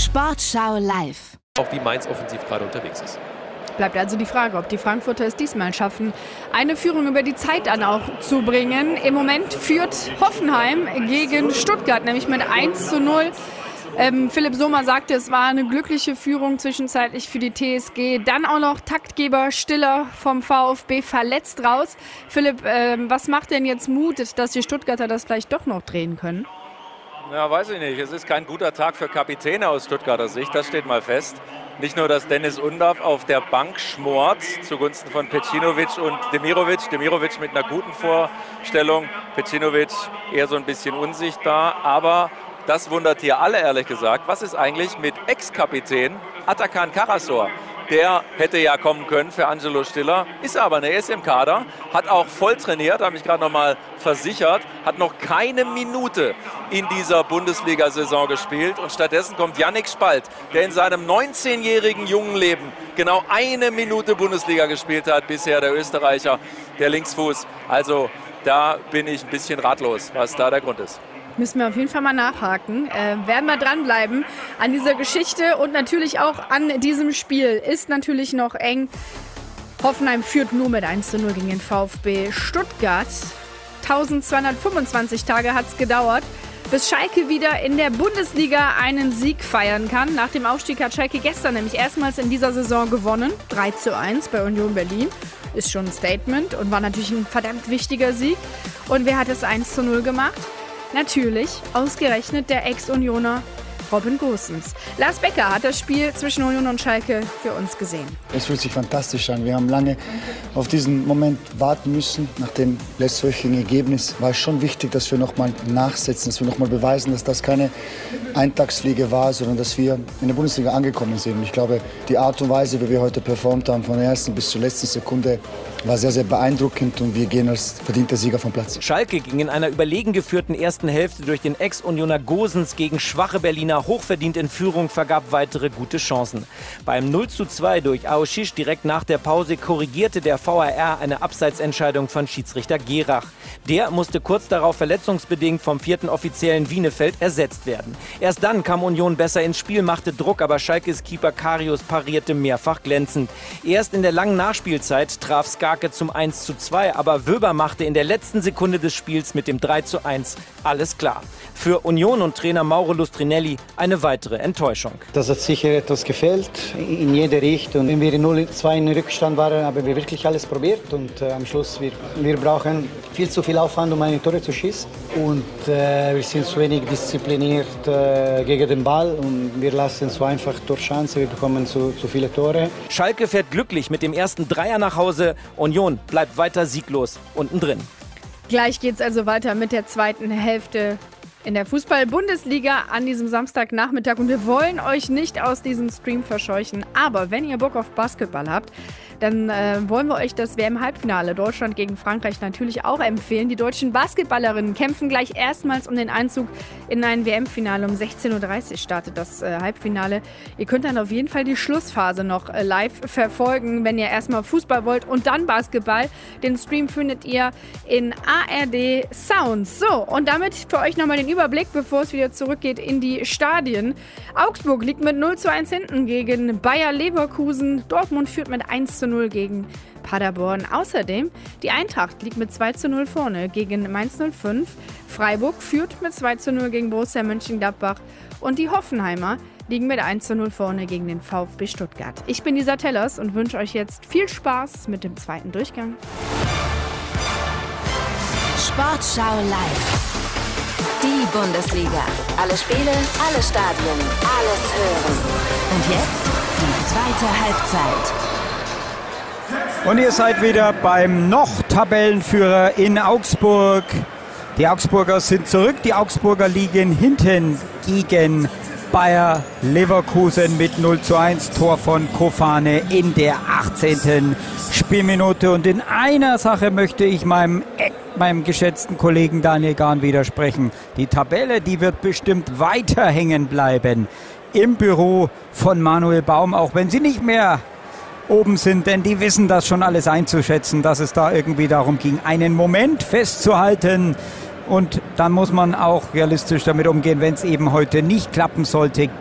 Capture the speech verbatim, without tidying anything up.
Sportschau live. Auch wie Mainz offensiv gerade unterwegs ist. Bleibt also die Frage, ob die Frankfurter es diesmal schaffen, eine Führung über die Zeit dann auch zu bringen. Im Moment führt Hoffenheim gegen Stuttgart, nämlich mit eins zu null. Ähm, Philipp Sommer sagte, es war eine glückliche Führung zwischenzeitlich für die T S G. Dann auch noch Taktgeber Stiller vom VfB verletzt raus. Philipp, ähm, was macht denn jetzt Mut, dass die Stuttgarter das vielleicht doch noch drehen können? Ja, weiß ich nicht. Es ist kein guter Tag für Kapitäne aus Stuttgarter Sicht, das steht mal fest. Nicht nur, dass Dennis Undav auf der Bank schmort zugunsten von Pecinovic und Demirovic. Demirovic mit einer guten Vorstellung, Pecinovic eher so ein bisschen unsichtbar. Aber das wundert hier alle, ehrlich gesagt. Was ist eigentlich mit Ex-Kapitän Atakan Karasor? Der hätte ja kommen können für Angelo Stiller, ist aber nicht, er ist im Kader, hat auch voll trainiert, habe ich gerade noch mal versichert, hat noch keine Minute in dieser Bundesliga-Saison gespielt und stattdessen kommt Yannick Spalt, der in seinem neunzehnjährigen jungen Leben genau eine Minute Bundesliga gespielt hat, bisher der Österreicher, der Linksfuß. Also da bin ich ein bisschen ratlos, was da der Grund ist. Müssen wir auf jeden Fall mal nachhaken. Äh, werden wir dranbleiben an dieser Geschichte und natürlich auch an diesem Spiel. Ist natürlich noch eng. Hoffenheim führt nur mit eins zu null gegen den VfB Stuttgart. eintausendzweihundertfünfundzwanzig Tage hat es gedauert, bis Schalke wieder in der Bundesliga einen Sieg feiern kann. Nach dem Aufstieg hat Schalke gestern nämlich erstmals in dieser Saison gewonnen. drei zu eins bei Union Berlin. Ist schon ein Statement und war natürlich ein verdammt wichtiger Sieg. Und wer hat das eins zu null gemacht? Natürlich ausgerechnet der Ex-Unioner Robin Gosens. Lars Becker hat das Spiel zwischen Union und Schalke für uns gesehen. Es fühlt sich fantastisch an. Wir haben lange auf diesen Moment warten müssen. Nach dem letztwöchigen Ergebnis war es schon wichtig, dass wir noch mal nachsetzen, dass wir noch mal beweisen, dass das keine Eintagsfliege war, sondern dass wir in der Bundesliga angekommen sind. Und ich glaube, die Art und Weise, wie wir heute performt haben, von der ersten bis zur letzten Sekunde, war sehr, sehr beeindruckend und wir gehen als verdienter Sieger vom Platz. Schalke ging in einer überlegen geführten ersten Hälfte durch den Ex-Unioner Gosens gegen schwache Berliner hochverdient in Führung, vergab weitere gute Chancen. Beim null zu zwei durch Aoshish direkt nach der Pause korrigierte der V A R eine Abseitsentscheidung von Schiedsrichter Gerach. Der musste kurz darauf verletzungsbedingt vom vierten Offiziellen Wienefeld ersetzt werden. Erst dann kam Union besser ins Spiel, machte Druck, aber Schalkes Keeper Karius parierte mehrfach glänzend. Erst in der langen Nachspielzeit traf Skarke zum eins zu zwei, aber Wöber machte in der letzten Sekunde des Spiels mit dem drei zu eins alles klar. Für Union und Trainer Mauro Lustrinelli eine weitere Enttäuschung. Das hat sicher etwas gefehlt in jeder Richtung. Wenn wir null zu zwei in Rückstand waren, haben wir wirklich alles probiert und äh, am Schluss wir, wir brauchen viel zu viel Aufwand, um eine Tore zu schießen und äh, wir sind zu wenig diszipliniert äh, gegen den Ball und wir lassen so einfach Torchancen, wir bekommen zu, zu viele Tore. Schalke fährt glücklich mit dem ersten Dreier nach Hause. Union bleibt weiter sieglos unten drin. Gleich geht's also weiter mit der zweiten Hälfte in der Fußball-Bundesliga an diesem Samstagnachmittag. Und wir wollen euch nicht aus diesem Stream verscheuchen. Aber wenn ihr Bock auf Basketball habt, dann äh, wollen wir euch das W M-Halbfinale Deutschland gegen Frankreich natürlich auch empfehlen. Die deutschen Basketballerinnen kämpfen gleich erstmals um den Einzug in ein W M-Finale. Um sechzehn Uhr dreißig startet das äh, Halbfinale. Ihr könnt dann auf jeden Fall die Schlussphase noch äh, live verfolgen, wenn ihr erstmal Fußball wollt und dann Basketball. Den Stream findet ihr in A R D Sounds. So, und damit für euch nochmal den Überblick, bevor es wieder zurückgeht in die Stadien. Augsburg liegt mit null zu eins hinten gegen Bayer Leverkusen. Dortmund führt mit eins zu null gegen Paderborn. Außerdem die Eintracht liegt mit zwei zu null vorne gegen Mainz null fünf. Freiburg führt mit zwei zu null gegen Borussia Mönchengladbach. Und die Hoffenheimer liegen mit eins zu null vorne gegen den VfB Stuttgart. Ich bin Lisa Tellers und wünsche euch jetzt viel Spaß mit dem zweiten Durchgang. Sportschau live. Die Bundesliga. Alle Spiele, alle Stadien, alles hören. Und jetzt die zweite Halbzeit. Und ihr seid wieder beim noch Tabellenführer in Augsburg. Die Augsburger sind zurück. Die Augsburger liegen hinten gegen Bayer Leverkusen mit null zu eins. Tor von Kofane in der achtzehnten Spielminute. Und in einer Sache möchte ich meinem, meinem geschätzten Kollegen Daniel Gahn widersprechen. Die Tabelle, die wird bestimmt weiter hängen bleiben im Büro von Manuel Baum, auch wenn sie nicht mehr oben sind, denn die wissen das schon alles einzuschätzen, dass es da irgendwie darum ging, einen Moment festzuhalten. Und dann muss man auch realistisch damit umgehen, wenn es eben heute nicht klappen sollte